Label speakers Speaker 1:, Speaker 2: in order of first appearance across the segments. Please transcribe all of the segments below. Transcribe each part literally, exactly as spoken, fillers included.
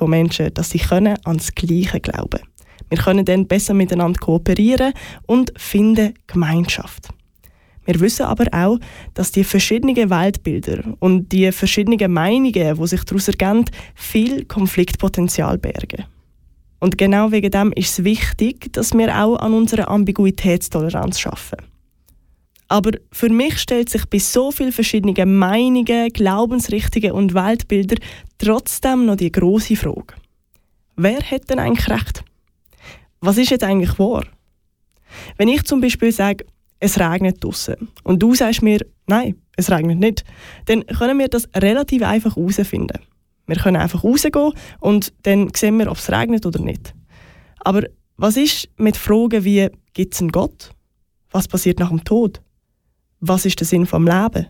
Speaker 1: von Menschen, dass sie können ans Gleiche glauben. Wir können dann besser miteinander kooperieren und finden Gemeinschaft. Wir wissen aber auch, dass die verschiedenen Weltbilder und die verschiedenen Meinungen, die sich daraus ergeben, viel Konfliktpotenzial bergen. Und genau wegen dem ist es wichtig, dass wir auch an unserer Ambiguitätstoleranz arbeiten. Aber für mich stellt sich bei so vielen verschiedenen Meinungen, Glaubensrichtungen und Weltbildern trotzdem noch die grosse Frage. Wer hat denn eigentlich recht? Was ist jetzt eigentlich wahr? Wenn ich zum Beispiel sage, es regnet draussen und du sagst mir, nein, es regnet nicht, dann können wir das relativ einfach herausfinden. Wir können einfach rausgehen und dann sehen wir, ob es regnet oder nicht. Aber was ist mit Fragen wie, gibt es einen Gott? Was passiert nach dem Tod? Was ist der Sinn vom Leben?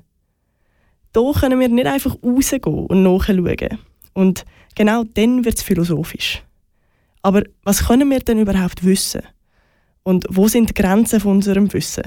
Speaker 1: Da können wir nicht einfach rausgehen und nachschauen. Und genau dann wird es philosophisch. Aber was können wir denn überhaupt wissen? Und wo sind die Grenzen von unserem Wissen?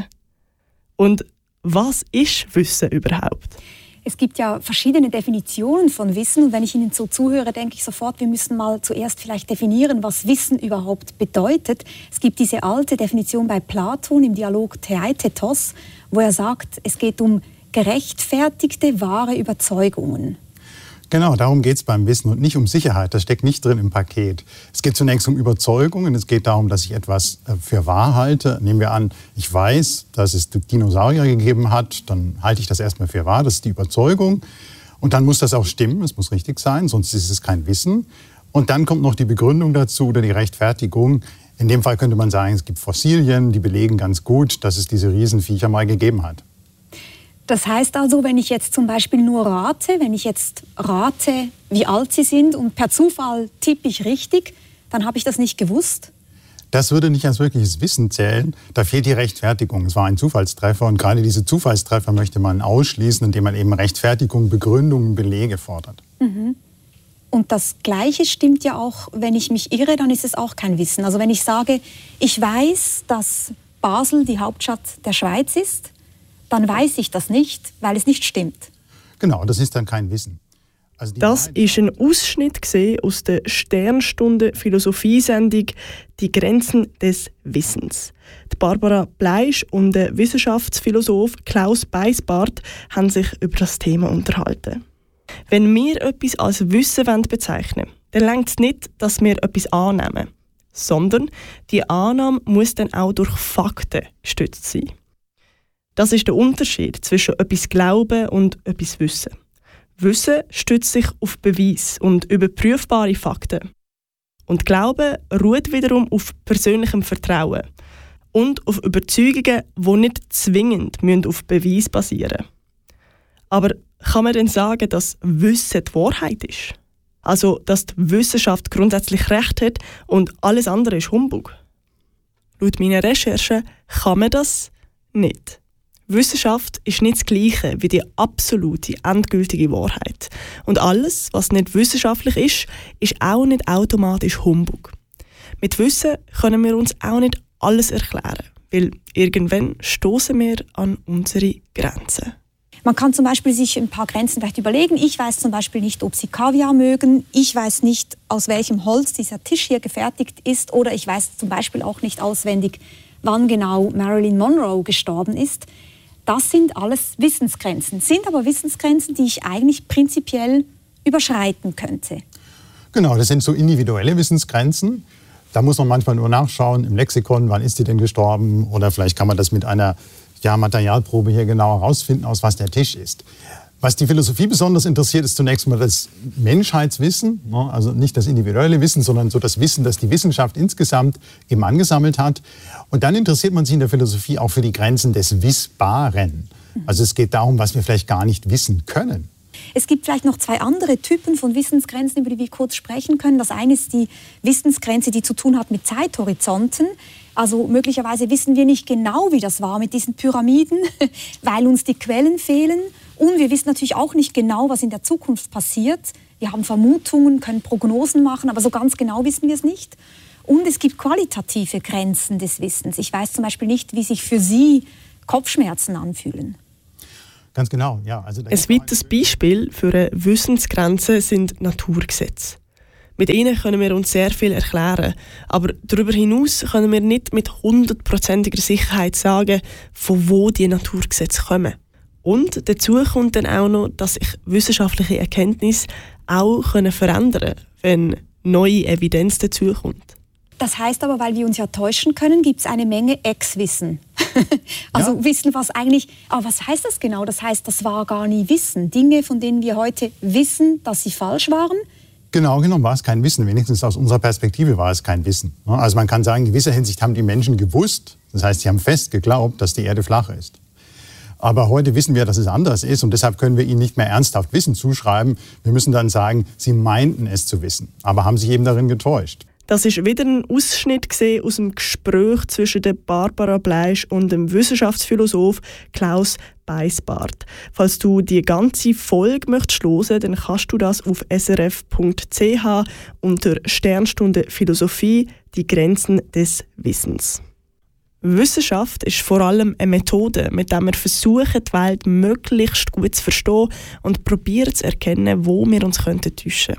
Speaker 1: Und was ist Wissen überhaupt?
Speaker 2: Es gibt ja verschiedene Definitionen von Wissen. Und wenn ich Ihnen so zuhöre, denke ich sofort, wir müssen mal zuerst vielleicht definieren, was Wissen überhaupt bedeutet. Es gibt diese alte Definition bei Platon im Dialog Theaitetos, wo er sagt, es geht um gerechtfertigte, wahre Überzeugungen.
Speaker 3: Genau, darum geht es beim Wissen und nicht um Sicherheit. Das steckt nicht drin im Paket. Es geht zunächst um Überzeugungen. Es geht darum, dass ich etwas für wahr halte. Nehmen wir an, ich weiß, dass es Dinosaurier gegeben hat. Dann halte ich das erstmal für wahr. Das ist die Überzeugung. Und dann muss das auch stimmen. Es muss richtig sein, sonst ist es kein Wissen. Und dann kommt noch die Begründung dazu oder die Rechtfertigung. In dem Fall könnte man sagen, es gibt Fossilien, die belegen ganz gut, dass es diese Riesenviecher mal gegeben hat.
Speaker 2: Das heißt also, wenn ich jetzt zum Beispiel nur rate, wenn ich jetzt rate, wie alt Sie sind und per Zufall tippe ich richtig, dann habe ich das nicht gewusst?
Speaker 3: Das würde nicht als wirkliches Wissen zählen. Da fehlt die Rechtfertigung. Es war ein Zufallstreffer und gerade diese Zufallstreffer möchte man ausschließen, indem man eben Rechtfertigung, Begründungen, Belege fordert.
Speaker 2: Mhm. Und das Gleiche stimmt ja auch, wenn ich mich irre, dann ist es auch kein Wissen. Also wenn ich sage, ich weiß, dass Basel die Hauptstadt der Schweiz ist, dann weiß ich das nicht, weil es nicht stimmt.
Speaker 3: Genau, das ist dann kein Wissen.
Speaker 1: Also das ist ein Ausschnitt aus der Sternstunde-Philosophiesendung «Die Grenzen des Wissens». Die Barbara Bleisch und der Wissenschaftsphilosoph Klaus Beisbart haben sich über das Thema unterhalten. Wenn wir etwas als Wissen bezeichnen wollen, dann reicht es nicht, dass wir etwas annehmen, sondern die Annahme muss dann auch durch Fakten gestützt sein. Das ist der Unterschied zwischen etwas Glauben und etwas Wissen. Wissen stützt sich auf Beweis und überprüfbare Fakten. Und Glauben ruht wiederum auf persönlichem Vertrauen und auf Überzeugungen, die nicht zwingend auf Beweis basieren müssen. Aber kann man denn sagen, dass Wissen die Wahrheit ist? Also, dass die Wissenschaft grundsätzlich Recht hat und alles andere ist Humbug? Laut meiner Recherchen kann man das nicht. Wissenschaft ist nicht das Gleiche wie die absolute, endgültige Wahrheit. Und alles, was nicht wissenschaftlich ist, ist auch nicht automatisch Humbug. Mit Wissen können wir uns auch nicht alles erklären, weil irgendwann stoßen wir an unsere Grenzen.
Speaker 2: Man kann zum Beispiel sich ein paar Grenzen vielleicht überlegen. Ich weiß zum Beispiel nicht, ob Sie Kaviar mögen. Ich weiß nicht, aus welchem Holz dieser Tisch hier gefertigt ist. Oder ich weiß zum Beispiel auch nicht auswendig, wann genau Marilyn Monroe gestorben ist. Das sind alles Wissensgrenzen, sind aber Wissensgrenzen, die ich eigentlich prinzipiell überschreiten könnte.
Speaker 3: Genau, das sind so individuelle Wissensgrenzen. Da muss man manchmal nur nachschauen im Lexikon, wann ist die denn gestorben? Oder vielleicht kann man das mit einer ja, Materialprobe hier genau herausfinden, aus was der Tisch ist. Was die Philosophie besonders interessiert, ist zunächst mal das Menschheitswissen, also nicht das individuelle Wissen, sondern so das Wissen, das die Wissenschaft insgesamt eben angesammelt hat. Und dann interessiert man sich in der Philosophie auch für die Grenzen des Wissbaren. Also es geht darum, was wir vielleicht gar nicht wissen können.
Speaker 2: Es gibt vielleicht noch zwei andere Typen von Wissensgrenzen, über die wir kurz sprechen können. Das eine ist die Wissensgrenze, die zu tun hat mit Zeithorizonten. Also möglicherweise wissen wir nicht genau, wie das war mit diesen Pyramiden, weil uns die Quellen fehlen. Und wir wissen natürlich auch nicht genau, was in der Zukunft passiert. Wir haben Vermutungen, können Prognosen machen, aber so ganz genau wissen wir es nicht. Und es gibt qualitative Grenzen des Wissens. Ich weiß zum Beispiel nicht, wie sich für Sie Kopfschmerzen anfühlen.
Speaker 3: Ganz genau, ja. Also
Speaker 1: ein weiteres Beispiel für eine Wissensgrenze sind Naturgesetze. Mit ihnen können wir uns sehr viel erklären, aber darüber hinaus können wir nicht mit hundertprozentiger Sicherheit sagen, von wo die Naturgesetze kommen. Und dazu kommt dann auch noch, dass sich wissenschaftliche Erkenntnisse auch können verändern können, wenn neue Evidenz dazukommt.
Speaker 2: Das heißt aber, weil wir uns ja täuschen können, gibt es eine Menge Ex-Wissen. also ja. Wissen, was eigentlich... Aber was heißt das genau? Das heißt, das war gar nie Wissen. Dinge, von denen wir heute wissen, dass sie falsch waren.
Speaker 3: Genau genommen war es kein Wissen. Wenigstens aus unserer Perspektive war es kein Wissen. Also man kann sagen, in gewisser Hinsicht haben die Menschen gewusst. Das heißt, sie haben fest geglaubt, dass die Erde flach ist. Aber heute wissen wir, dass es anders ist und deshalb können wir ihnen nicht mehr ernsthaft Wissen zuschreiben. Wir müssen dann sagen, sie meinten es zu wissen, aber haben sich eben darin getäuscht.
Speaker 1: Das ist wieder ein Ausschnitt aus dem Gespräch zwischen der Barbara Bleisch und dem Wissenschaftsphilosoph Klaus Beisbart. Falls du die ganze Folge möchtest hören, dann kannst du das auf s r f punkt c h unter Sternstunde Philosophie, die Grenzen des Wissens. Wissenschaft ist vor allem eine Methode, mit der wir versuchen, die Welt möglichst gut zu verstehen und probieren zu erkennen, wo wir uns täuschen könnten.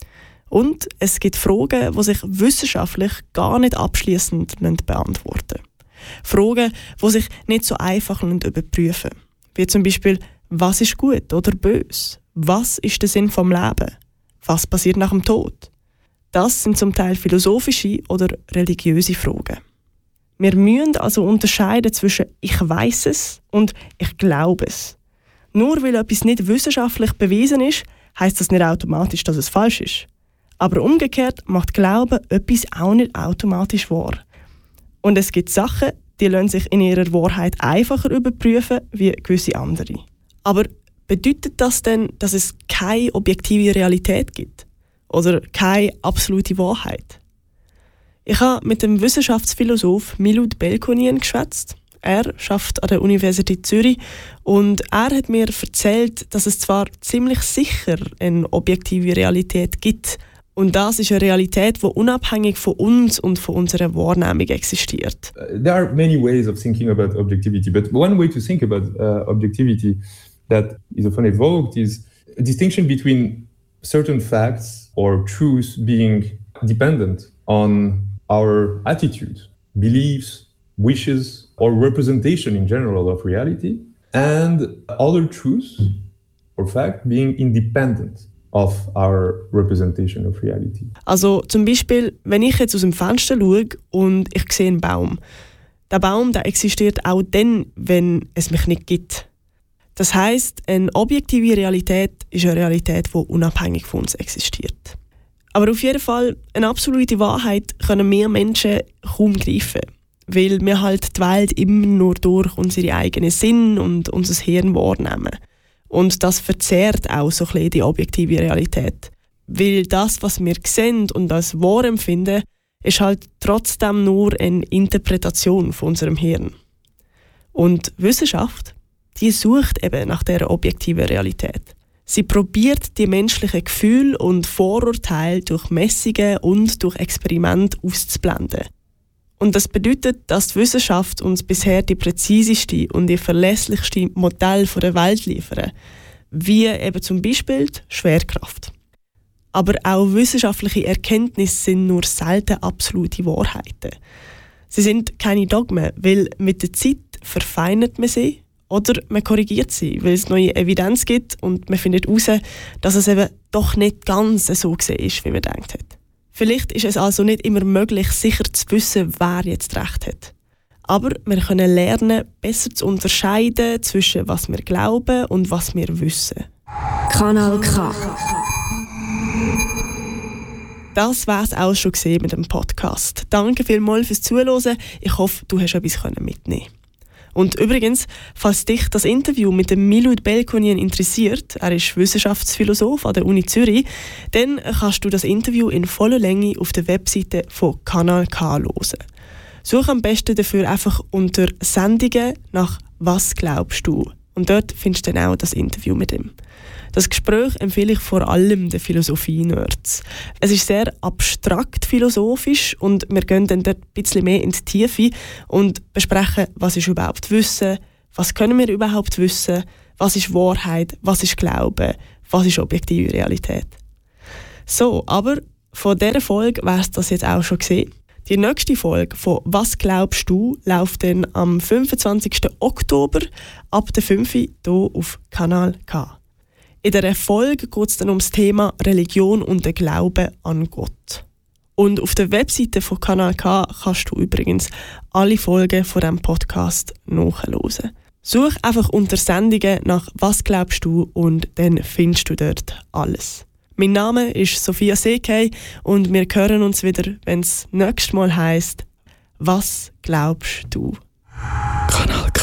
Speaker 1: Und es gibt Fragen, die sich wissenschaftlich gar nicht abschliessend beantworten lassen. Fragen, die sich nicht so einfach überprüfen lassen. Wie zum Beispiel, was ist gut oder böse? Was ist der Sinn vom Leben? Was passiert nach dem Tod? Das sind zum Teil philosophische oder religiöse Fragen. Wir müssen also unterscheiden zwischen «ich weiss es» und «ich glaube es». Nur weil etwas nicht wissenschaftlich bewiesen ist, heisst das nicht automatisch, dass es falsch ist. Aber umgekehrt macht Glauben etwas auch nicht automatisch wahr. Und es gibt Sachen, die lassen sich in ihrer Wahrheit einfacher überprüfen wie gewisse andere. Aber bedeutet das denn, dass es keine objektive Realität gibt? Oder keine absolute Wahrheit? Ich habe mit dem Wissenschaftsphilosoph Milud Belkonien geschwätzt. Er arbeitet an der Universität Zürich und er hat mir erzählt, dass es zwar ziemlich sicher eine objektive Realität gibt, und das ist eine Realität, die unabhängig von uns und von unserer Wahrnehmung existiert.
Speaker 4: Uh, there are many ways of thinking about objectivity, but one way to think about uh, objectivity that is often evoked is a distinction between certain facts or truths being dependent on our attitude, beliefs, wishes, or representation in general of reality, and other truths or fact being independent of our representation of reality.
Speaker 1: Also zum Beispiel, wenn ich jetzt aus dem Fenster schaue und ich sehe einen Baum. Der Baum, der existiert auch dann, wenn es mich nicht gibt. Das heisst, eine objektive Realität ist eine Realität, die unabhängig von uns existiert. Aber auf jeden Fall, eine absolute Wahrheit können wir Menschen kaum greifen, weil wir halt die Welt immer nur durch unsere eigenen Sinn und unser Hirn wahrnehmen. Und das verzerrt auch so ein bisschen die objektive Realität. Weil das, was wir sehen und als wahr empfinden, ist halt trotzdem nur eine Interpretation von unserem Hirn. Und Wissenschaft, die sucht eben nach dieser objektiven Realität. Sie probiert die menschlichen Gefühle und Vorurteile durch Messungen und durch Experimente auszublenden. Und das bedeutet, dass die Wissenschaft uns bisher die präziseste und die verlässlichste Modell der Welt liefert, wie eben zum Beispiel die Schwerkraft. Aber auch wissenschaftliche Erkenntnisse sind nur selten absolute Wahrheiten. Sie sind keine Dogmen, weil mit der Zeit verfeinert man sie oder man korrigiert sie, weil es neue Evidenz gibt und man findet heraus, dass es eben doch nicht ganz so gesehen ist, wie man gedacht hat. Vielleicht ist es also nicht immer möglich, sicher zu wissen, wer jetzt recht hat. Aber wir können lernen, besser zu unterscheiden zwischen was wir glauben und was wir wissen.
Speaker 5: Kanal K.
Speaker 1: Das war es auch schon mit dem Podcast. Danke vielmals fürs Zuhören. Ich hoffe, du hast etwas mitnehmen. Und übrigens, falls dich das Interview mit dem Milud Belkonien interessiert, er ist Wissenschaftsphilosoph an der Uni Zürich, dann kannst du das Interview in voller Länge auf der Webseite von Kanal K hören. Such am besten dafür einfach unter Sendungen nach «Was glaubst du?» und dort findest du dann auch das Interview mit ihm. Das Gespräch empfehle ich vor allem den Philosophie-Nerds. Es ist sehr abstrakt philosophisch und wir gehen dann dort ein bisschen mehr in die Tiefe und besprechen, was ist überhaupt Wissen, was können wir überhaupt wissen, was ist Wahrheit, was ist Glaube, was ist objektive Realität. So, aber von dieser Folge wär's das jetzt auch schon gesehen. Die nächste Folge von «Was glaubst du?» läuft dann am fünfundzwanzigsten Oktober ab der fünf Uhr hier auf Kanal K. In dieser Folge geht es dann um das Thema Religion und den Glauben an Gott. Und auf der Webseite von Kanal K kannst du übrigens alle Folgen von diesem Podcast nachhören. Such einfach unter Sendungen nach «Was glaubst du?» und dann findest du dort alles. Mein Name ist Sophia Sekei und wir hören uns wieder, wenn es nächstes Mal heisst «Was glaubst du?» Kanal K.